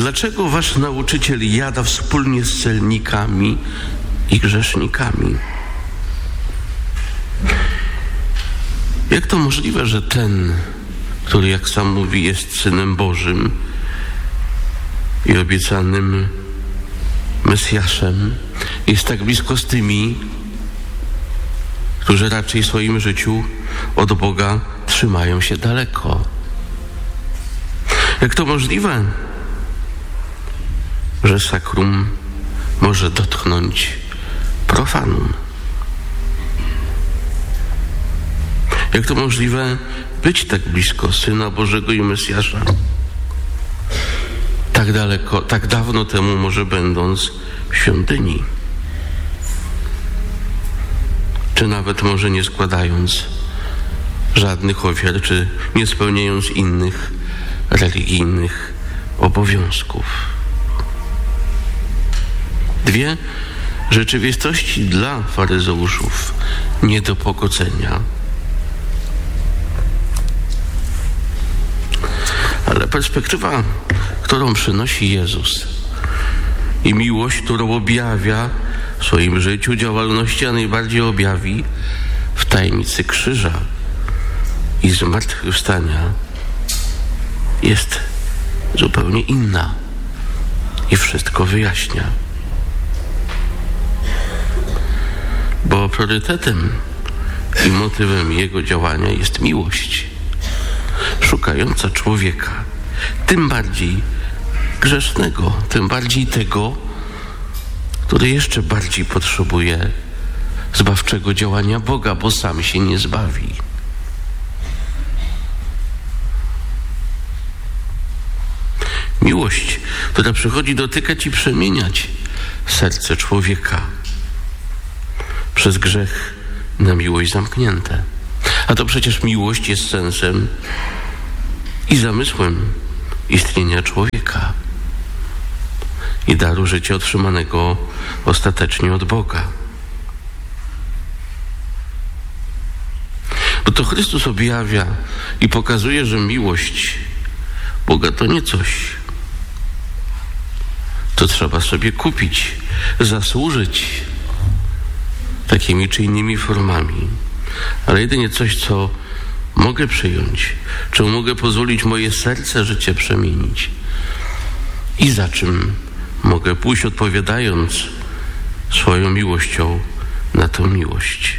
Dlaczego wasz nauczyciel jada wspólnie z celnikami i grzesznikami? Jak to możliwe, że ten, który, jak sam mówi, jest Synem Bożym i obiecanym Mesjaszem, jest tak blisko z tymi, którzy raczej w swoim życiu od Boga trzymają się daleko? Jak to możliwe, że sakrum może dotknąć profanum? Jak to możliwe być tak blisko Syna Bożego i Mesjasza, tak daleko, tak dawno temu może będąc w świątyni, czy nawet może nie składając żadnych ofiar, czy nie spełniając innych religijnych obowiązków? Dwie rzeczywistości dla faryzeuszów nie do pogodzenia. Ale perspektywa, którą przynosi Jezus i miłość, którą objawia w swoim życiu, działalności, a najbardziej objawi w tajemnicy krzyża i zmartwychwstania, jest zupełnie inna i wszystko wyjaśnia. Bo priorytetem i motywem Jego działania jest miłość, szukająca człowieka, tym bardziej grzesznego, tym bardziej tego, który jeszcze bardziej potrzebuje zbawczego działania Boga, bo sam się nie zbawi. Miłość, która przychodzi dotykać i przemieniać serce człowieka, przez grzech na miłość zamknięte. A to przecież miłość jest sensem i zamysłem istnienia człowieka i daru życia otrzymanego ostatecznie od Boga. Bo to Chrystus objawia i pokazuje, że miłość Boga to nie coś, co trzeba sobie kupić, zasłużyć takimi czy innymi formami, ale jedynie coś, co mogę przyjąć, czemu mogę pozwolić moje serce, życie przemienić i za czym mogę pójść, odpowiadając swoją miłością na tę miłość.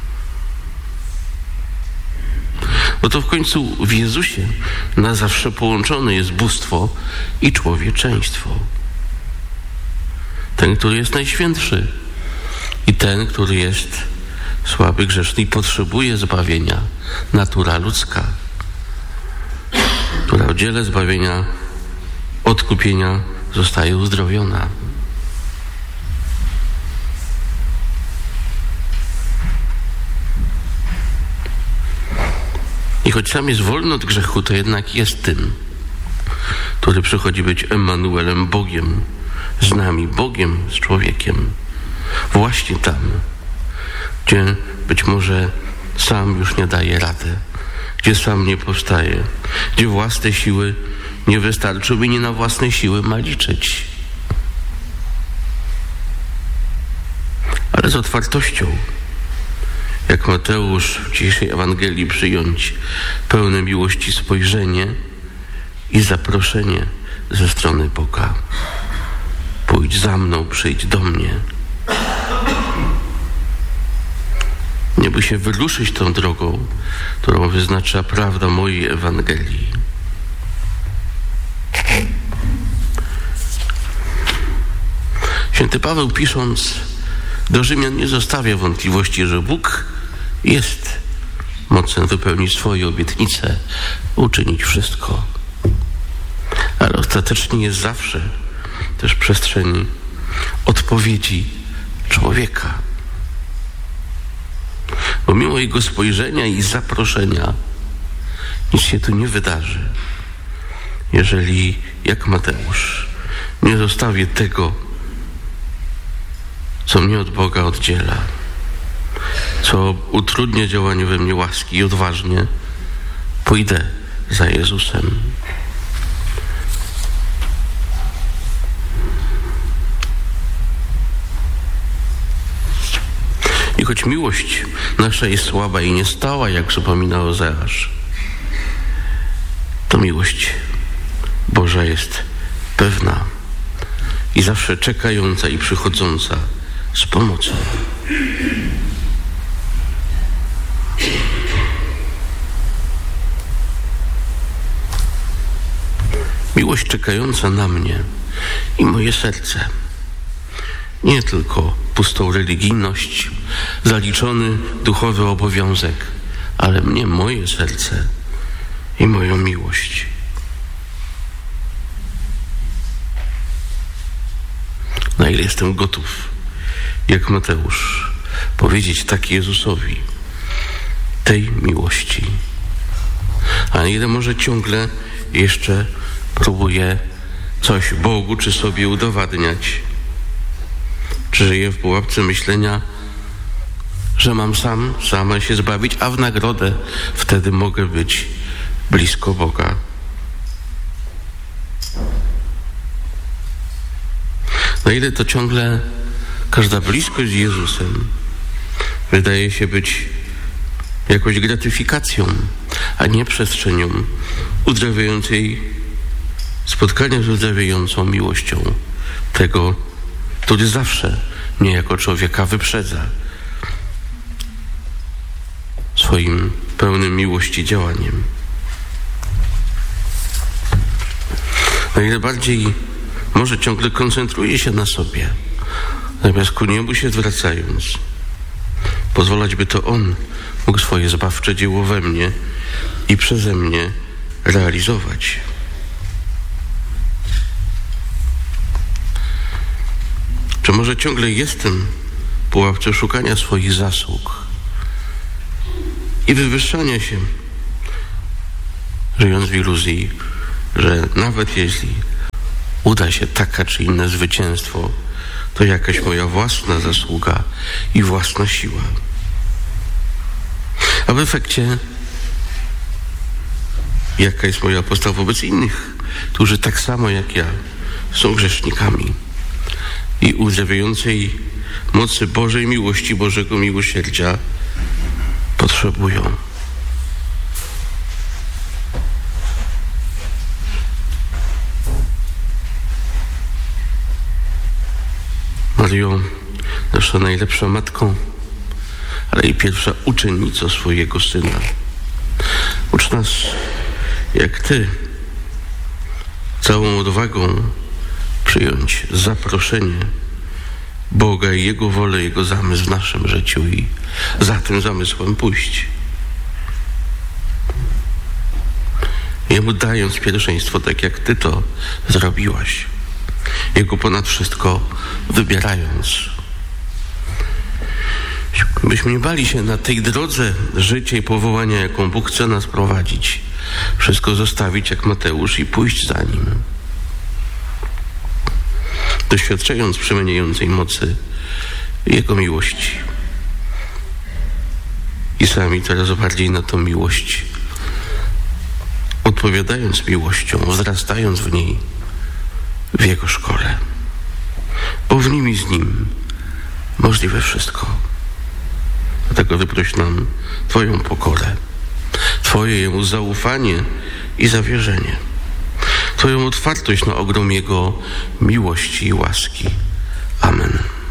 Bo to w końcu w Jezusie na zawsze połączone jest bóstwo i człowieczeństwo. Ten, który jest najświętszy i ten, który jest słaby, grzeszny i potrzebuje zbawienia, natura ludzka, która w dziele zbawienia, odkupienia zostaje uzdrowiona. I choć sam jest wolny od grzechu, to jednak jest tym, który przychodzi być Emmanuelem, Bogiem z nami, Bogiem z człowiekiem. Właśnie tam, gdzie być może sam już nie daje rady, gdzie sam nie powstaje, gdzie własne siły nie wystarczą i nie na własne siły ma liczyć. Ale z otwartością, jak Mateusz w dzisiejszej Ewangelii, przyjąć pełne miłości spojrzenie i zaproszenie ze strony Boga. Pójdź za mną, przyjdź do mnie. Nie bój się wyruszyć tą drogą, którą wyznacza prawda mojej Ewangelii. Święty Paweł, pisząc do Rzymian, nie zostawia wątpliwości, że Bóg jest mocen wypełnić swoje obietnice, uczynić wszystko. Ale ostatecznie jest zawsze też przestrzeń odpowiedzi człowieka. Bo mimo jego spojrzenia i zaproszenia nic się tu nie wydarzy, jeżeli, jak Mateusz, nie zostawię tego, co mnie od Boga oddziela, co utrudnia działanie we mnie łaski, i odważnie pójdę za Jezusem. choć miłość nasza jest słaba i niestała, jak przypomina Ozeasz, to miłość Boża jest pewna i zawsze czekająca i przychodząca z pomocą. Miłość czekająca na mnie i moje serce. Nie tylko pustą religijność, zaliczony duchowy obowiązek, ale mnie, moje serce i moją miłość. Na ile jestem gotów, jak Mateusz, powiedzieć tak Jezusowi, tej miłości. A na ile może ciągle jeszcze próbuję coś Bogu czy sobie udowadniać. Czy żyję w pułapce myślenia, że mam sama się zbawić, a w nagrodę wtedy mogę być blisko Boga. Na ile to ciągle każda bliskość z Jezusem wydaje się być jakąś gratyfikacją, a nie przestrzenią uzdrawiającej spotkania z uzdrawiającą miłością tego, który zawsze mnie jako człowieka wyprzedza swoim pełnym miłości działaniem. Na ile bardziej może ciągle koncentruję się na sobie, zamiast ku niemu się zwracając, pozwalać, by to On mógł swoje zbawcze dzieło we mnie i przeze mnie realizować. Czy może ciągle jestem w pułapce szukania swoich zasług i wywyższania się, żyjąc w iluzji, że nawet jeśli uda się taka czy inne zwycięstwo, to jakaś moja własna zasługa i własna siła. A w efekcie jaka jest moja postawa wobec innych, którzy tak samo jak ja są grzesznikami i uzdrawiającej mocy Bożej miłości, Bożego miłosierdzia potrzebują. Maryjo, nasza najlepsza matką, ale i pierwsza uczennico swojego Syna. Ucz nas, jak Ty, całą odwagą przyjąć zaproszenie Boga i Jego wolę, Jego zamysł w naszym życiu i za tym zamysłem pójść. Jemu dając pierwszeństwo, tak jak Ty to zrobiłaś. Jego ponad wszystko wybierając. Byśmy nie bali się na tej drodze życia i powołania, jaką Bóg chce nas prowadzić. Wszystko zostawić jak Mateusz i pójść za Nim. Doświadczając przemieniającej mocy Jego miłości. I sami coraz bardziej na tą miłość odpowiadając miłością, wzrastając w niej, w Jego szkole. Bo w nim i z Nim możliwe wszystko. Dlatego wyproś nam Twoją pokorę, Twoje Jemu zaufanie i zawierzenie, Twoją otwartość na ogrom Jego miłości i łaski. Amen.